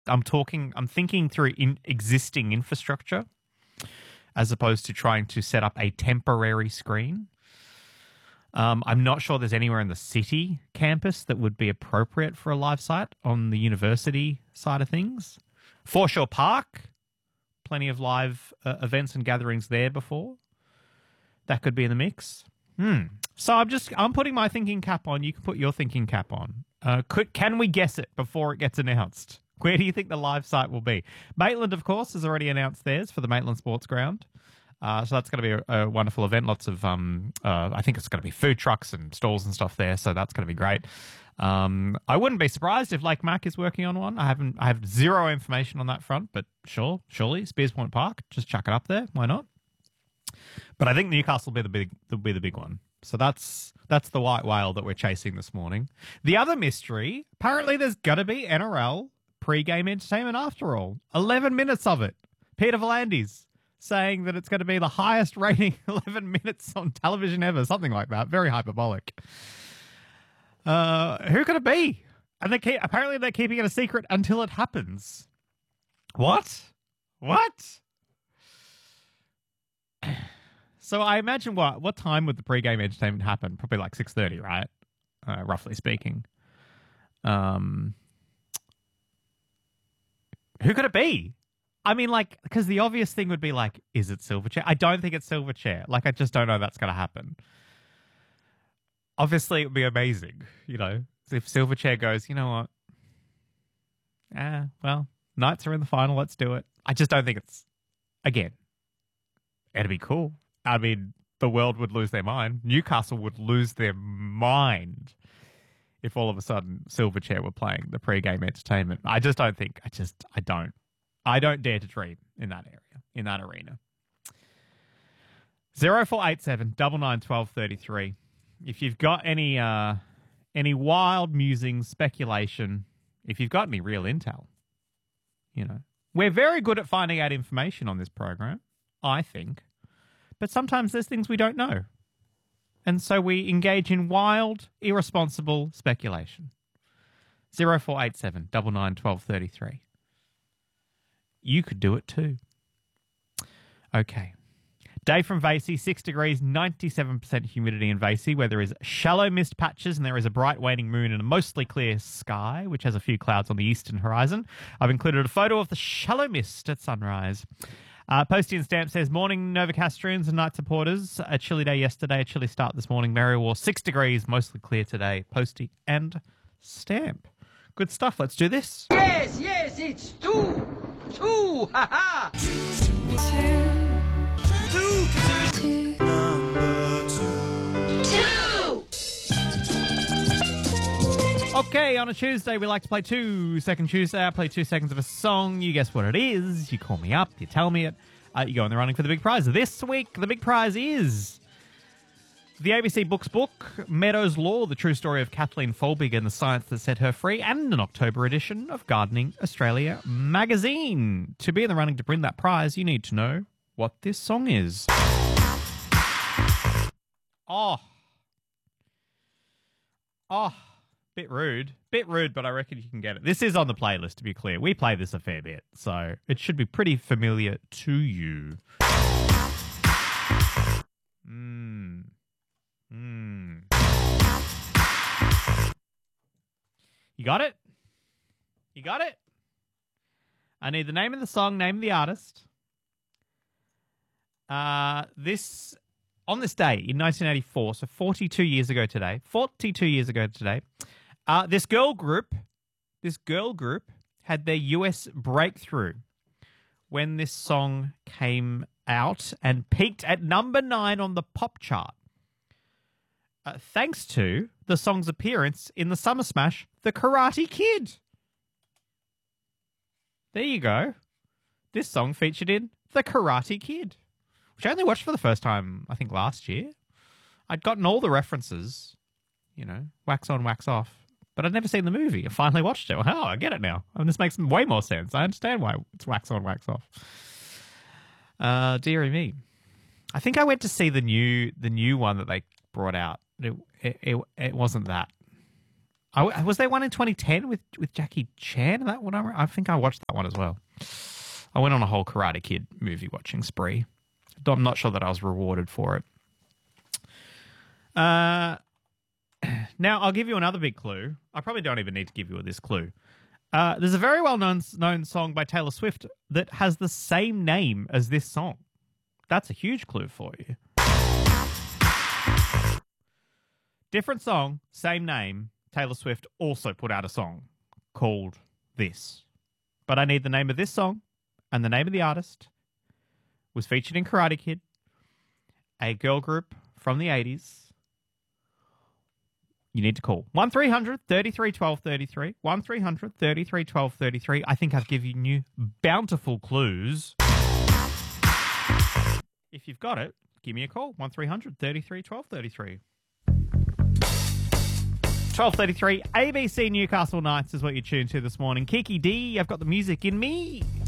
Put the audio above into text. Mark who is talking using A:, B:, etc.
A: I'm thinking through existing infrastructure as opposed to trying to set up a temporary screen. I'm not sure there's anywhere in the city campus that would be appropriate for a live site on the university side of things. Foreshore Park, plenty of live events and gatherings there before. That could be in the mix. So I'm putting my thinking cap on. You can put your thinking cap on. Can we guess it before it gets announced? Where do you think the live site will be? Maitland, of course, has already announced theirs for the Maitland Sports Ground. So that's going to be a wonderful event. Lots of, I think it's going to be food trucks and stalls and stuff there. So that's going to be great. I wouldn't be surprised if Lake Mac is working on one. I have zero information on that front, but surely Spears Point Park, just chuck it up there. Why not? But I think Newcastle will be the big one. So that's the white whale that we're chasing this morning. The other mystery, apparently there's got to be NRL pre-game entertainment after all. 11 minutes of it. Peter V'landys saying that it's going to be the highest rating 11 minutes on television ever, something like that. Very hyperbolic. Who could it be? And apparently they're keeping it a secret until it happens. What? So I imagine what time would the pre-game entertainment happen? Probably like 6:30, right? Roughly speaking. Who could it be? I mean, because the obvious thing would be is it Silverchair? I don't think it's Silverchair. I just don't know that's going to happen. Obviously, it would be amazing, if Silverchair goes, you know what? Well, Knights are in the final. Let's do it. I just don't think again, it'd be cool. I mean, the world would lose their mind. Newcastle would lose their mind if all of a sudden Silverchair were playing the pre-game entertainment. I just don't think. I don't dare to dream in that area, in that arena. 0487 99 12 33. If you've got any wild musings, speculation, if you've got any real intel, we're very good at finding out information on this program, I think. But sometimes there's things we don't know. And so we engage in wild, irresponsible speculation. 0487 99 12 33. You could do it too. Okay. Day from Vasey, 6 degrees, 97% humidity in Vasey, where there is shallow mist patches and there is a bright waning moon and a mostly clear sky, which has a few clouds on the eastern horizon. I've included a photo of the shallow mist at sunrise. Posty and Stamp says, morning Novocastrians and night supporters. A chilly day yesterday, a chilly start this morning. Merriwar, 6 degrees, mostly clear today. Posty and Stamp. Good stuff. Let's do this.
B: Yes, it's two, ha-ha.
A: Okay, on a Tuesday, we like to play 2 Second Tuesday. I play 2 seconds of a song. You guess what it is. You call me up. You tell me it. You go in the running for the big prize. This week, the big prize is the ABC Books book, Meadows Law, the true story of Kathleen Folbig and the science that set her free, and an October edition of Gardening Australia magazine. To be in the running to win that prize, you need to know what this song is. Oh. Bit rude, but I reckon you can get it. This is on the playlist, to be clear. We play this a fair bit, so it should be pretty familiar to you. You got it? You got it? I need the name of the song, name of the artist. On this day in 1984, so 42 years ago today, this girl group had their US breakthrough when this song came out and peaked at number 9 on the pop chart. Thanks to the song's appearance in the summer smash, The Karate Kid. There you go. This song featured in The Karate Kid, which I only watched for the first time, I think, last year. I'd gotten all the references, wax on, wax off, but I'd never seen the movie. I finally watched it. Oh, I get it now. And this makes way more sense. I understand why it's wax on, wax off. Dearie me. I think I went to see the new one that they brought out. It wasn't that. Was there one in 2010 with Jackie Chan? That one, I think I watched that one as well. I went on a whole Karate Kid movie watching spree. I'm not sure that I was rewarded for it. Now, I'll give you another big clue. I probably don't even need to give you this clue. There's a very well-known song by Taylor Swift that has the same name as this song. That's a huge clue for you. Different song, same name. Taylor Swift also put out a song called this. But I need the name of this song and the name of the artist. Was featured in Karate Kid, a girl group from the 80s. You need to call 1300 33 12 33. 1300 33 12 33. I think I've given you bountiful clues. If you've got it, give me a call. 1300 33 12 33. 12:33, ABC Newcastle Knights is what you tuned to this morning. Kiki D, I've got the music in me.